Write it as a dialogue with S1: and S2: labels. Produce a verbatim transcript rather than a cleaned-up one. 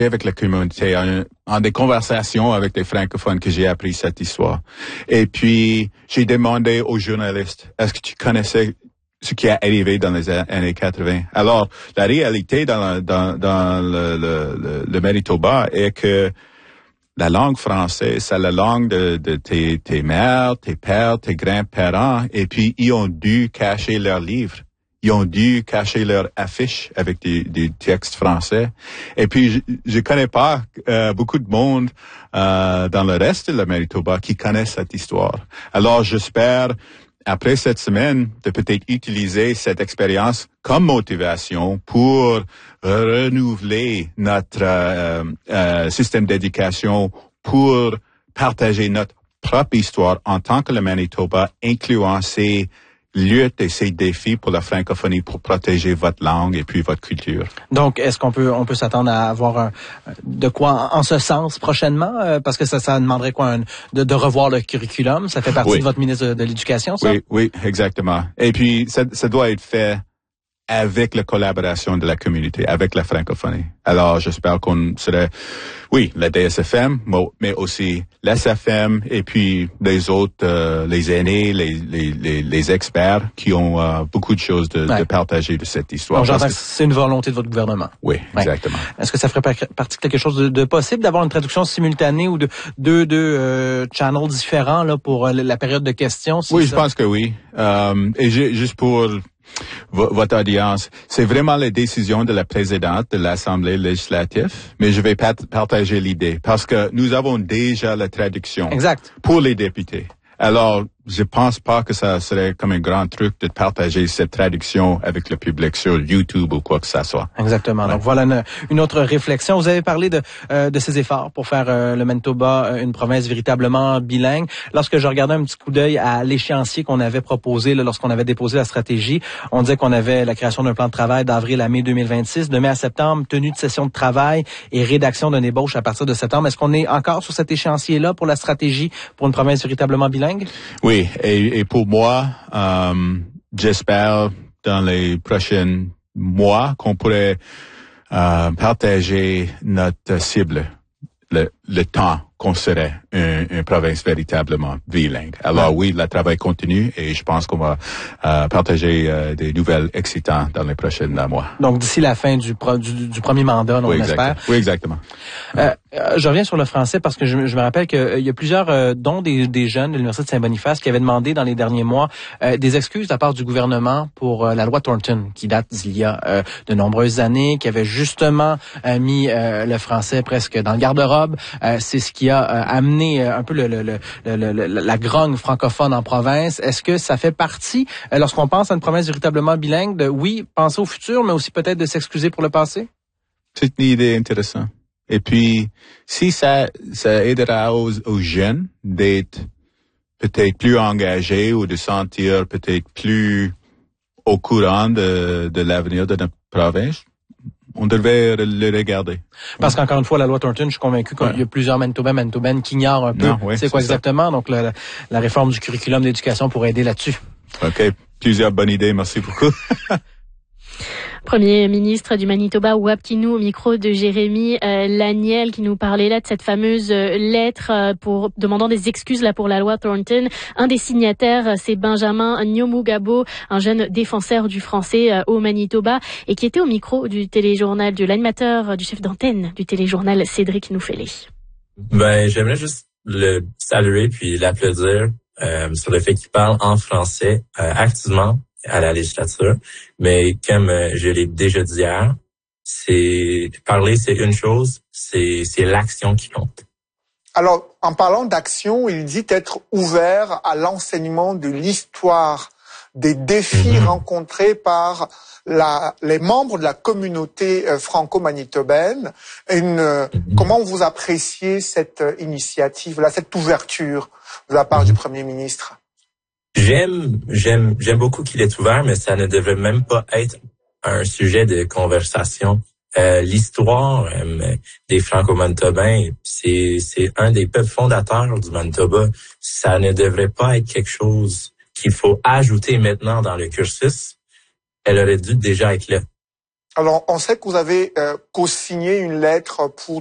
S1: avec la communauté, en, en des conversations avec des francophones que j'ai appris cette histoire. Et puis, j'ai demandé aux journalistes, est-ce que tu connaissais ce qui est arrivé dans les années quatre-vingt? Alors, la réalité dans, le, dans, dans le, le, le, le Manitoba est que la langue française, c'est la langue de, de tes, tes mères, tes pères, tes grands-parents, et puis ils ont dû cacher leurs livres. Ils ont dû cacher leurs affiches avec des, des textes français. Et puis, je, je connais pas euh, beaucoup de monde euh, dans le reste de la Manitoba qui connaissent cette histoire. Alors, j'espère, après cette semaine, de peut-être utiliser cette expérience comme motivation pour renouveler notre euh, euh, système d'éducation, pour partager notre propre histoire en tant que le Manitoba, incluant ses luttes et ses défis pour la francophonie, pour protéger votre langue et puis votre culture.
S2: Donc, est-ce qu'on peut on peut s'attendre à avoir un, de quoi en, en ce sens prochainement? Euh, parce que ça, ça demanderait quoi? Un, de, de revoir le curriculum? Ça fait partie oui. de votre ministre de, de l'Éducation, ça?
S1: Oui, oui, exactement. Et puis, ça, ça doit être fait avec la collaboration de la communauté, avec la francophonie. Alors, j'espère qu'on serait, oui, la D S F M, mais aussi l'S F M et puis les autres, euh, les aînés, les, les, les, les experts qui ont euh, beaucoup de choses de, ouais. de partager de cette histoire.
S2: Donc, j'entends que c'est une volonté de votre gouvernement.
S1: Oui, exactement.
S2: Ouais. Est-ce que ça ferait partie de quelque chose de, de possible d'avoir une traduction simultanée ou de deux deux euh, channels différents là pour euh, la période de questions? Si
S1: oui,
S2: ça...
S1: je pense que oui. Euh, et juste pour votre audience, c'est vraiment la décision de la présidente de l'Assemblée législative, mais je vais pat- partager l'idée parce que nous avons déjà la traduction
S2: exact.
S1: Pour les députés. Alors, je pense pas que ça serait comme un grand truc de partager cette traduction avec le public sur YouTube ou quoi que ça soit.
S2: Exactement. Ouais. Donc voilà une, une autre réflexion. Vous avez parlé de euh, de ces efforts pour faire euh, le Manitoba euh, une province véritablement bilingue. Lorsque je regardais un petit coup d'œil à l'échéancier qu'on avait proposé là, lorsqu'on avait déposé la stratégie, on disait qu'on avait la création d'un plan de travail d'avril à mai deux mille vingt-six, de mai à septembre, tenue de session de travail et rédaction d'une ébauche à partir de septembre. Est-ce qu'on est encore sur cet échéancier-là pour la stratégie pour une province véritablement bilingue?
S1: Oui, et, et pour moi, euh, j'espère dans les prochains mois qu'on pourrait euh, partager notre cible, le, le temps qu'on serait une, une province véritablement bilingue. Alors oui, le travail continue et je pense qu'on va euh, partager euh, des nouvelles excitantes dans les prochains mois.
S2: Donc d'ici la fin du, pro, du, du premier mandat, on
S1: oui,
S2: espère.
S1: Oui, exactement.
S2: Euh, je reviens sur le français parce que je, je me rappelle qu'il euh, y a plusieurs, euh, dont des, des jeunes de l'Université de Saint-Boniface, qui avaient demandé dans les derniers mois euh, des excuses de la part du gouvernement pour euh, la loi Thornton, qui date d'il y a euh, de nombreuses années, qui avait justement euh, mis euh, le français presque dans le garde-robe. Euh, c'est ce qui a euh, amené un peu le, le, le, le, le, la grogne francophone en province. Est-ce que ça fait partie, euh, lorsqu'on pense à une province véritablement bilingue, de, oui, penser au futur, mais aussi peut-être de s'excuser pour le passé?
S1: C'est une idée intéressante. Et puis, si ça, ça aidera aux, aux jeunes d'être peut-être plus engagés ou de sentir peut-être plus au courant de, de l'avenir de notre province, on devrait le regarder.
S2: Parce qu'encore une fois, la loi Thornton, je suis convaincu qu'il ouais. y a plusieurs Manitobains, Manitobaines qui ignorent un peu non, oui, c'est quoi c'est exactement. Ça. Donc, la, la réforme du curriculum d'éducation pourrait aider là-dessus.
S1: OK. Plusieurs bonnes idées. Merci beaucoup.
S3: Premier ministre du Manitoba, Wapkinou, au micro de Jérémy euh, Laniel, qui nous parlait là de cette fameuse euh, lettre euh, pour demandant des excuses là pour la loi Thornton. Un des signataires, euh, c'est Benjamin Nyomugabo, un jeune défenseur du français euh, au Manitoba, et qui était au micro du téléjournal, de l'animateur, euh, du chef d'antenne du téléjournal, Cédric Nouffelé.
S4: Ben, j'aimerais juste le saluer puis l'applaudir euh, sur le fait qu'il parle en français euh, activement à la législature, mais comme euh, je l'ai déjà dit hier, c'est parler c'est une chose, c'est c'est l'action qui compte.
S5: Alors, en parlant d'action, il dit être ouvert à l'enseignement de l'histoire des défis mm-hmm. rencontrés par la, les membres de la communauté euh, franco-manitobaine. Une, mm-hmm. Comment vous appréciez cette euh, initiative-là, cette ouverture de la part mm-hmm. du Premier ministre?
S4: J'aime, j'aime, j'aime beaucoup qu'il est ouvert, mais ça ne devrait même pas être un sujet de conversation. Euh, l'histoire euh, des Franco-Manitobains, c'est, c'est un des peuples fondateurs du Manitoba. Ça ne devrait pas être quelque chose qu'il faut ajouter maintenant dans le cursus. Elle aurait dû déjà être là.
S5: Alors, on sait que vous avez euh, co-signé une lettre pour